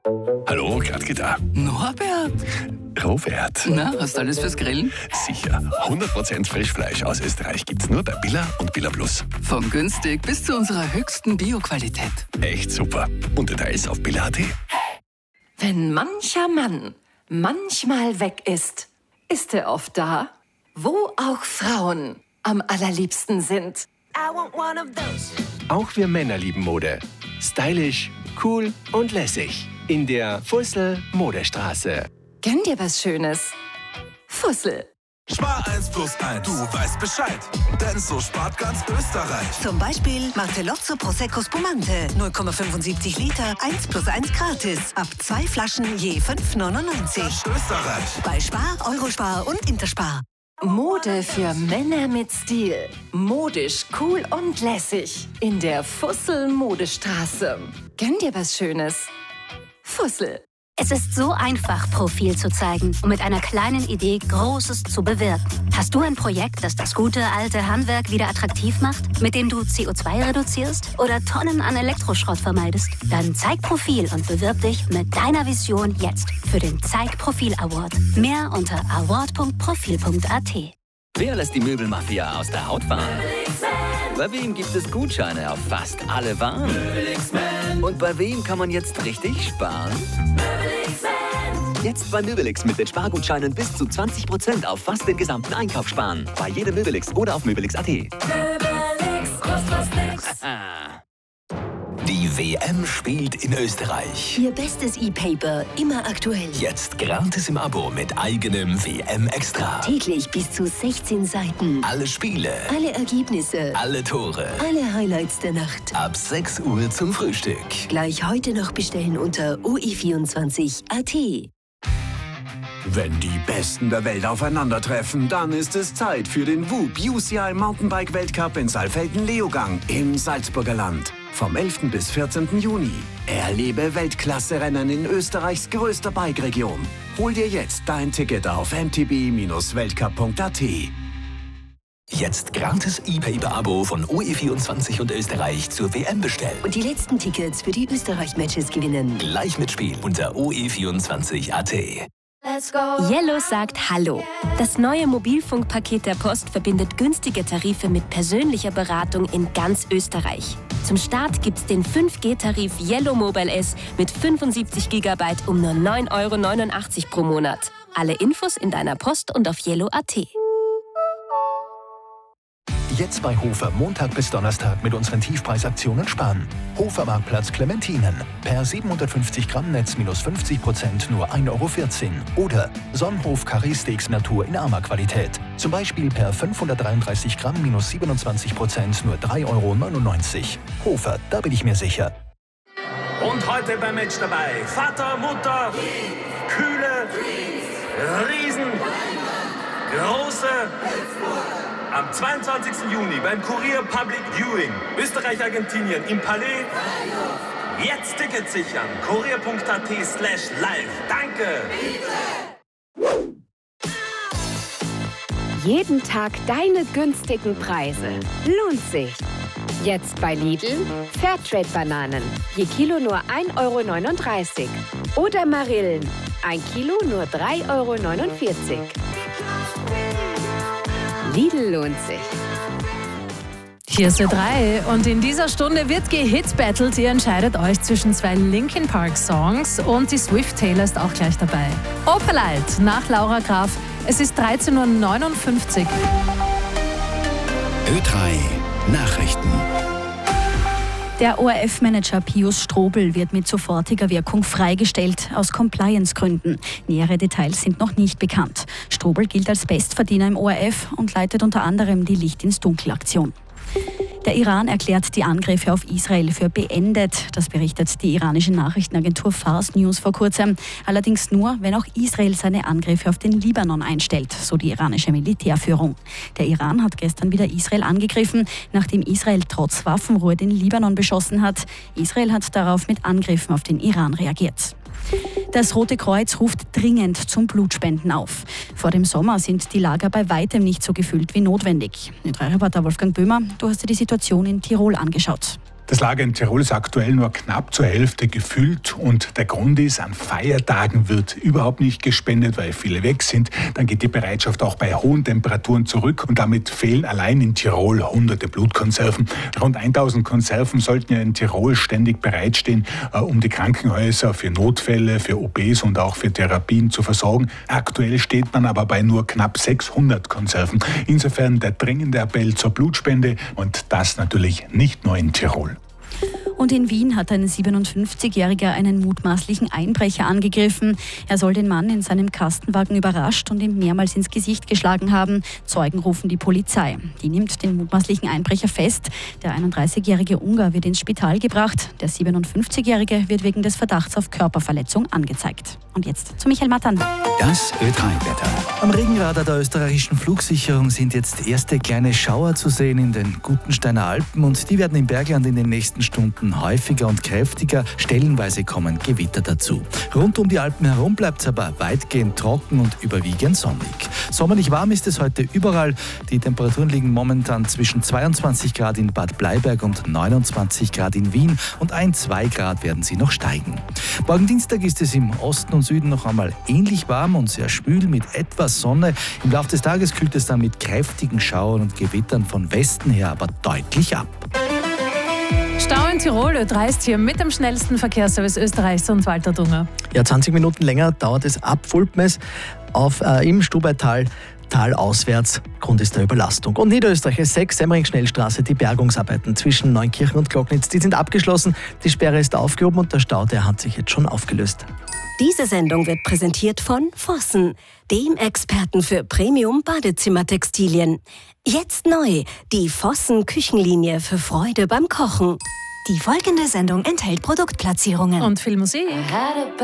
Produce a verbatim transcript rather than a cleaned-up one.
Hallo, Gradke da. Norbert? Robert. Na, hast du alles fürs Grillen? Sicher. hundert Prozent Frischfleisch aus Österreich gibt's nur bei Billa und Billa Plus. Von günstig bis zu unserer höchsten Bio-Qualität. Echt super. Und Details auf billa punkt at. Wenn mancher Mann manchmal weg ist, ist er oft da, wo auch Frauen am allerliebsten sind. Auch wir Männer lieben Mode. Stylisch, cool und lässig. In der Fussel Modestraße. Gönn dir was Schönes. Fussel. Spar eins plus eins. Du weißt Bescheid. Denn so spart ganz Österreich. Zum Beispiel Martellozzo Prosecco Spumante. null Komma fünfundsiebzig Liter. eins plus eins gratis. Ab zwei Flaschen je fünf neunundneunzig. Österreich. Bei Spar, Eurospar und Interspar. Mode für Männer mit Stil. Modisch, cool und lässig. In der Fussel Modestraße. Gönn dir was Schönes. Fussel. Es ist so einfach, Profil zu zeigen und mit einer kleinen Idee Großes zu bewirken. Hast du ein Projekt, das das gute alte Handwerk wieder attraktiv macht, mit dem du C O zwei reduzierst oder Tonnen an Elektroschrott vermeidest? Dann zeig Profil und bewirb dich mit deiner Vision jetzt für den Zeig Profil Award. Mehr unter award punkt profil punkt at. Wer lässt die Möbelmafia aus der Haut fahren? Bei wem gibt es Gutscheine auf fast alle Waren? Und bei wem kann man jetzt richtig sparen? Jetzt bei Möbelix mit den Spargutscheinen bis zu zwanzig Prozent auf fast den gesamten Einkauf sparen. Bei jedem Möbelix oder auf möbelix punkt at. Möbelix, kostet was nix. Die W M spielt in Österreich. Ihr bestes E-Paper, immer aktuell. Jetzt gratis im Abo mit eigenem W M-Extra. Täglich bis zu sechzehn Seiten. Alle Spiele. Alle Ergebnisse. Alle Tore. Alle Highlights der Nacht. Ab sechs Uhr zum Frühstück. Gleich heute noch bestellen unter o e vierundzwanzig punkt at. Wenn die Besten der Welt aufeinandertreffen, dann ist es Zeit für den W U B U C I Mountainbike Weltcup in Saalfelden-Leogang im Salzburger Land. Vom elften bis vierzehnten Juni. Erlebe Weltklasse-Rennen in Österreichs größter Bike-Region. Hol dir jetzt dein Ticket auf m t b Bindestrich weltcup punkt at. Jetzt gratis E-Paper-Abo von O E vierundzwanzig und Österreich zur W M bestellen. Und die letzten Tickets für die Österreich-Matches gewinnen. Gleich mitspielen unter o e vierundzwanzig punkt at. Yellow sagt Hallo. Das neue Mobilfunkpaket der Post verbindet günstige Tarife mit persönlicher Beratung in ganz Österreich. Zum Start gibt's den fünf G Tarif Yellow Mobile S mit fünfundsiebzig Gigabyte um nur neun Euro neunundachtzig pro Monat. Alle Infos in deiner Post und auf yellow punkt at. Jetzt bei Hofer Montag bis Donnerstag mit unseren Tiefpreisaktionen sparen. Hofer Marktplatz Clementinen. Per siebenhundertfünfzig Gramm Netz minus fünfzig Prozent nur ein Euro vierzehn. Oder Sonnenhof Carré Steaks Natur in armer Qualität. Zum Beispiel per fünfhundertdreiunddreißig Gramm minus siebenundzwanzig Prozent nur drei Euro neunundneunzig. Hofer, da bin ich mir sicher. Und heute beim Match dabei Vater, Mutter, Kühle, Riesen, Große. Am zweiundzwanzigsten Juni beim Kurier Public Viewing Österreich-Argentinien im Palais. Jetzt Tickets sichern. kurier punkt at slash live. Danke. Jeden Tag deine günstigen Preise. Lohnt sich. Jetzt bei Lidl Fairtrade-Bananen. Je Kilo nur ein Euro neununddreißig. Oder Marillen. Ein Kilo nur drei Euro neunundvierzig. Lidl lohnt sich. Hier ist der drei und in dieser Stunde wird gehitbattelt. Ihr entscheidet euch zwischen zwei Linkin Park Songs und die Swift Taylor ist auch gleich dabei. Opalite nach Laura Graf. Es ist dreizehn Uhr neunundfünfzig. Ö drei Nachrichten. Der O R F-Manager Pius Strobel wird mit sofortiger Wirkung freigestellt, aus Compliance-Gründen. Nähere Details sind noch nicht bekannt. Strobel gilt als Bestverdiener im O R F und leitet unter anderem die Licht-ins-Dunkel-Aktion. Der Iran erklärt die Angriffe auf Israel für beendet. Das berichtet die iranische Nachrichtenagentur Fars News vor kurzem. Allerdings nur, wenn auch Israel seine Angriffe auf den Libanon einstellt, so die iranische Militärführung. Der Iran hat gestern wieder Israel angegriffen, nachdem Israel trotz Waffenruhe den Libanon beschossen hat. Israel hat darauf mit Angriffen auf den Iran reagiert. Das Rote Kreuz ruft dringend zum Blutspenden auf. Vor dem Sommer sind die Lager bei weitem nicht so gefüllt wie notwendig. Ö drei Reporter Wolfgang Böhmer, du hast dir die Situation in Tirol angeschaut. Das Lager in Tirol ist aktuell nur knapp zur Hälfte gefüllt und der Grund ist, an Feiertagen wird überhaupt nicht gespendet, weil viele weg sind. Dann geht die Bereitschaft auch bei hohen Temperaturen zurück und damit fehlen allein in Tirol hunderte Blutkonserven. Rund tausend Konserven sollten ja in Tirol ständig bereitstehen, um die Krankenhäuser für Notfälle, für O Ps und auch für Therapien zu versorgen. Aktuell steht man aber bei nur knapp sechshundert Konserven. Insofern der dringende Appell zur Blutspende und das natürlich nicht nur in Tirol. Und in Wien hat ein siebenundfünfzigjähriger einen mutmaßlichen Einbrecher angegriffen. Er soll den Mann in seinem Kastenwagen überrascht und ihm mehrmals ins Gesicht geschlagen haben. Zeugen rufen die Polizei. Die nimmt den mutmaßlichen Einbrecher fest. Der einunddreißigjährige Ungar wird ins Spital gebracht. Der siebenundfünfzigjährige wird wegen des Verdachts auf Körperverletzung angezeigt. Und jetzt zu Michael Mattern. Das Ö drei Wetter. Am Regenradar der österreichischen Flugsicherung sind jetzt erste kleine Schauer zu sehen in den Gutensteiner Alpen und die werden im Bergland in den nächsten Stunden häufiger und kräftiger. Stellenweise kommen Gewitter dazu. Rund um die Alpen herum bleibt es aber weitgehend trocken und überwiegend sonnig. Sommerlich warm ist es heute überall. Die Temperaturen liegen momentan zwischen zweiundzwanzig Grad in Bad Bleiberg und neunundzwanzig Grad in Wien und ein bis zwei Grad werden sie noch steigen. Morgen Dienstag ist es im Osten und Süden noch einmal ähnlich warm und sehr schwül mit etwas Sonne. Im Laufe des Tages kühlt es dann mit kräftigen Schauern und Gewittern von Westen her aber deutlich ab. Stau in Tirol, Ö drei ist hier mit dem schnellsten Verkehrsservice Österreichs und Walter Dunger. Ja, zwanzig Minuten länger dauert es ab Fulpmes auf, äh, im Stubaital. Talauswärts, Grund ist der Überlastung. Und Niederösterreich S sechs, Semmering-Schnellstraße, die Bergungsarbeiten zwischen Neunkirchen und Glocknitz, die sind abgeschlossen. Die Sperre ist aufgehoben und der Stau, der hat sich jetzt schon aufgelöst. Diese Sendung wird präsentiert von Vossen, dem Experten für Premium-Badezimmertextilien. Jetzt neu, die Vossen-Küchenlinie für Freude beim Kochen. Die folgende Sendung enthält Produktplatzierungen. Und viel Musik.